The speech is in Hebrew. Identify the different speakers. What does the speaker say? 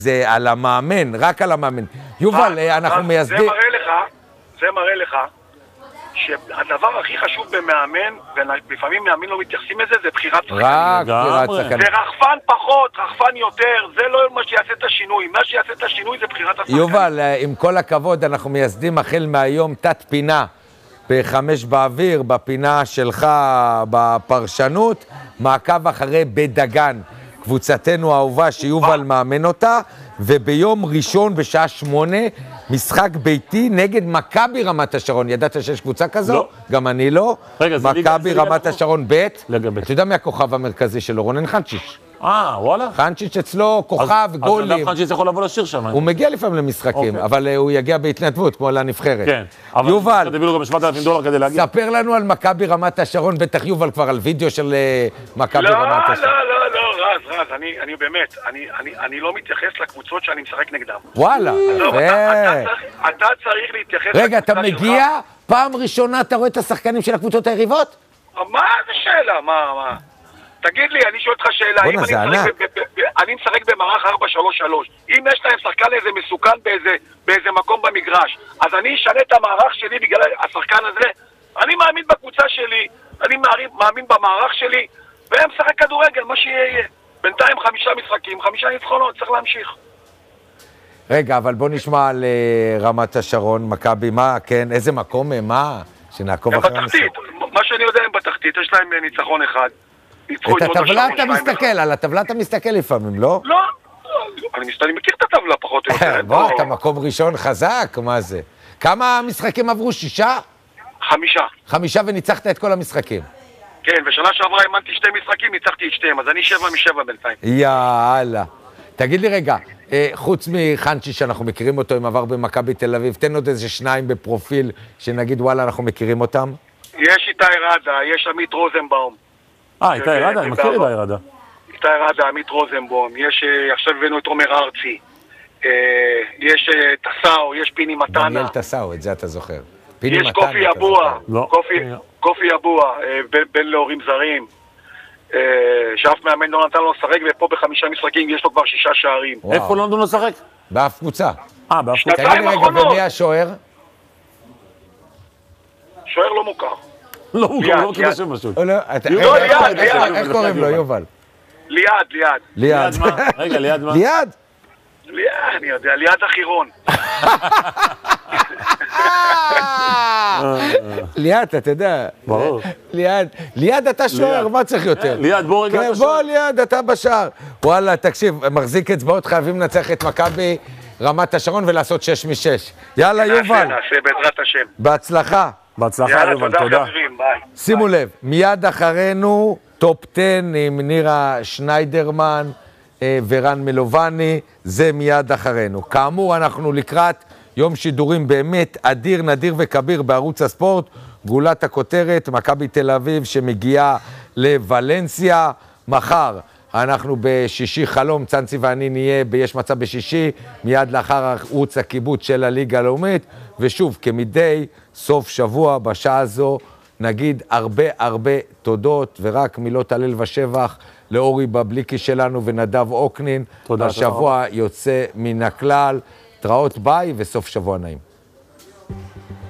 Speaker 1: זה על המאמן, רק על המאמן. יובל, אנחנו מייסדים...
Speaker 2: זה מראה לך שהדבר הכי חשוב במאמן, ולפעמים מאמן לא מתייחסים לזה, זה בחירת שחקנים.
Speaker 1: רק בחירת שחקנים.
Speaker 2: זה רחפן פחות, רחפן יותר, זה לא מה שיעשה את השינוי. מה שיעשה את השינוי זה בחירת השחקנים.
Speaker 1: יובל, עם כל הכבוד, אנחנו מייסדים החל מהיום תת פינה ב5 באוויר, בפינה שלך בפרשנות, מעקב אחרי בדגן, קבוצתנו האהובה שיובל מאמן אותה, וביום ראשון בשעה 8, משחק ביתי נגד מכבי רמת השרון. ידעת שיש קבוצה כזו?
Speaker 3: לא.
Speaker 1: גם אני לא.
Speaker 3: רגע, זה
Speaker 1: מכבי רמת השרון ב'.
Speaker 3: לגבי.
Speaker 1: אתה יודע מי הכוכב המרכזי שלו? רונן חנצ'יש.
Speaker 3: וואלה.
Speaker 1: חנצ'יש אצלו כוכב, גולים.
Speaker 3: אז אדם חנצ'יש יכול לבוא לשיר שם.
Speaker 1: הוא מגיע לפעמים למשחקים, אבל הוא יגיע בהתנדבות, כמו לנבחרת.
Speaker 3: כן.
Speaker 1: יובל,
Speaker 3: תביאו לו גם $7,000 כדי להגיע.
Speaker 1: ספר לנו על מכבי רמת השרון, בטח יובל כבר על וידאו של מכבי רמת השרון.
Speaker 2: רז, אני באמת, אני לא מתייחס לקבוצות שאני משחק נגדם.
Speaker 1: וואלה.
Speaker 2: אתה צריך להתייחס...
Speaker 1: רגע, אתה מגיע, פעם ראשונה אתה רואה את השחקנים של הקבוצות היריבות?
Speaker 2: מה זה שאלה? מה? תגיד לי, אני שואל אותך שאלה, אם אני משחק במערך 4-3-3, אם יש להם שחקן איזה מסוכן באיזה מקום במגרש, אז אני אשנה את המערך שלי בגלל השחקן הזה? אני מאמין בקבוצה שלי, אני מאמין במערך שלי, והם משחק כדורגל, מה שיהיה. בינתיים 5 משחקים, 5 ניצחונות, צריך להמשיך.
Speaker 1: רגע, אבל בוא נשמע על רמת השרון, מכבי, מה, כן, איזה מקום הם, מה? שנעקוב אחרי המשחק.
Speaker 2: מה שאני יודע הם בתחתית, יש להם ניצחון אחד.
Speaker 1: את הטבלה אתה מסתכל, על הטבלה אתה מסתכל לפעמים, לא?
Speaker 2: לא, אני מכיר את הטבלה פחות או יותר.
Speaker 1: בוא, אתה מקום ראשון חזק, מה זה? כמה משחקים עברו? 6?
Speaker 2: 5.
Speaker 1: 5 וניצחת את כל המשחקים.
Speaker 2: כן, ושנה שעברה אימנתי 2 משחקים, ניצחתי את 2, אז אני 7 בינתיים.
Speaker 1: יאללה. תגיד לי רגע, חוץ מחנצ'י שאנחנו מכירים אותו עם עבר במכבי תל אביב, תן עוד איזה 2 בפרופיל שנגיד וואלה אנחנו מכירים אותם?
Speaker 2: יש איתי רדה, יש עמית רוזנבאום.
Speaker 3: איתי רדה, אני מכיר איתי רדה.
Speaker 2: איתי רדה, עמית רוזנבאום, יש עכשיו הבאנו את עומר ארצי, יש טסאו, יש פיני מתנה.
Speaker 1: דניאל טסאו, את זה אתה זוכר.
Speaker 2: יש קופי אבוה, קופי אבוה, בין להורים זרים, שאף מאמן לא נתן לו לשחק, ופה ב5 משחקים יש לו כבר 6 שערים.
Speaker 3: איפה לא נתנו לו לשחק?
Speaker 1: באף קבוצה.
Speaker 3: באף קבוצה.
Speaker 1: תגיד לי רגע, ומי השוער?
Speaker 2: שוער לא מוכר.
Speaker 3: לא מוכר, לא מכיר שם משהו.
Speaker 1: איך קוראים לו, יובל?
Speaker 2: ליעד.
Speaker 3: מה? רגע, ליעד מה?
Speaker 1: ליעד?
Speaker 2: אני יודע, ליעד החירון.
Speaker 1: ליעד, אתה יודע.
Speaker 3: ברור.
Speaker 1: ליעד, אתה שוער, מה צריך יותר?
Speaker 3: ליעד, בוא רגע.
Speaker 1: בוא, ליעד, אתה בשער. וואלה, תקשיב, מחזיק אצבעות, חייבים לנצח את מכבי רמת השרון ולעשות 6 מ-6. יאללה, יובל.
Speaker 2: נעשה בעזרת השם.
Speaker 1: בהצלחה.
Speaker 3: בהצלחה, יובל, תודה.
Speaker 1: שימו לב, מיד אחרינו, טופ 10 עם נירה שניידרמן ורן מלובני, זה מיד אחרינו. כאמור, אנחנו לקראת יום שידורים באמת אדיר, נדיר וכביר בערוץ הספורט, גולת הכותרת, מכבי תל אביב שמגיעה לוולנסיה. מחר אנחנו בשישי חלום, צאנצי ואני נהיה ביש מצב בשישי, מיד לאחר ערוץ הקיבוץ של הליגה הלאומית, ושוב, כמדי סוף שבוע בשעה הזו, נגיד הרבה תודות, ורק מילות הלל ושבח לאורי בבליקי שלנו ונדב אוקנין. השבוע יוצא מן הכלל, תראות ביי וסוף שבוע נעים.